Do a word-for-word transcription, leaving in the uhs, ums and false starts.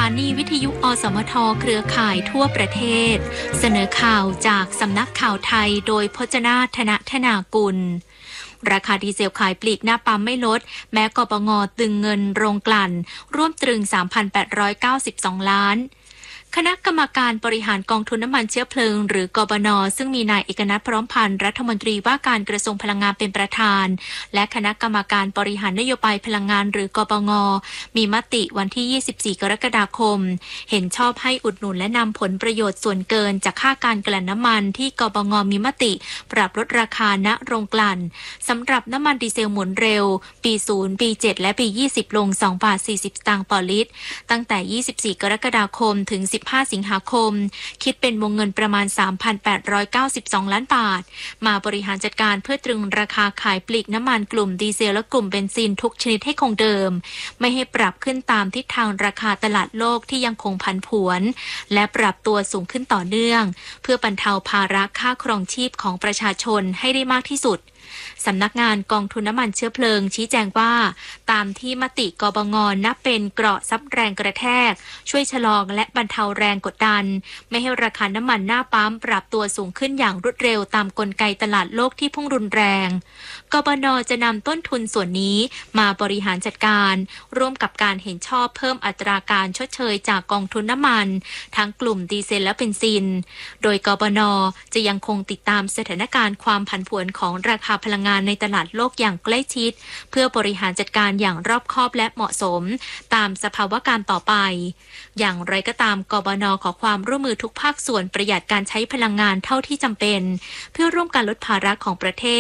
นีวิทยุอสมทเครือข่ายทั่วประเทศเสนอข่าวจากสำนักข่าวไทยโดยพจนาธนธนากุลราคาดีเซลขายปลีกหน้าปั๊มไม่ลดแม้กปง.ตึงเงินโรงกลั่นร่วมตรึง สามพันแปดร้อยเก้าสิบสอง ล้านคณะกรรมการบริหารกองทุนน้ำมันเชื้อเพลิงหรือกบน.ซึ่งมีนายเอกนัทพร้อมพันธ์รัฐมนตรีว่าการกระทรวงพลังงานเป็นประธานและคณะกรรมการบริหารนโยบายพลังงานหรือกบง.มีมติวันที่ยี่สิบสี่กรกฎาคมเห็นชอบให้อุดหนุนและนำผลประโยชน์ส่วนเกินจากค่าการกลั่นน้ำมันที่กบง.มีมติปรับลดราคาณโรงกลั่นสำหรับน้ำมันดีเซลหมุนเร็วปีศูนย์ ปี เจ็ด และปี ยี่สิบลงสองบาทสี่สิบสตางค์ต่อลิตรตั้งแต่ยี่สิบสี่กรกฎาคมถึงสิบห้าสิงหาคมคิดเป็นวงเงินประมาณ สามพันแปดร้อยเก้าสิบสอง ล้านบาทมาบริหารจัดการเพื่อตรึงราคาขายปลีกน้ำมันกลุ่มดีเซลและกลุ่มเบนซินทุกชนิดให้คงเดิมไม่ให้ปรับขึ้นตามทิศทางราคาตลาดโลกที่ยังคงผันผวนและปรับตัวสูงขึ้นต่อเนื่องเพื่อบรรเทาภาระค่าครองชีพของประชาชนให้ได้มากที่สุดสำนักงานกองทุนน้ำมันเชื้อเพลิงชี้แจงว่าตามที่มติกบง.นับเป็นเกราะซับแรงกระแทกช่วยชะลอและบรรเทาแรงกดดันไม่ให้ราคาน้ำมันหน้าปั๊มปรับตัวสูงขึ้นอย่างรวดเร็วตามกลไกตลาดโลกที่พุ่งรุนแรงกบน.จะนำต้นทุนส่วนนี้มาบริหารจัดการร่วมกับการเห็นชอบเพิ่มอัตราการชดเชยจากกองทุนน้ำมันทั้งกลุ่มดีเซลและเบนซินโดยกบน.จะยังคงติดตามสถานการณ์ความผันผวนของราคาพลังงานในตลาดโลกอย่างใกล้ชิดเพื่อบริหารจัดการอย่างรอบคอบและเหมาะสมตามสภาวะการต่อไปอย่างไรก็ตามกบน.ขอความร่วมมือทุกภาคส่วนประหยัดการใช้พลังงานเท่าที่จำเป็นเพื่อร่วมกันลดภาระของประเทศ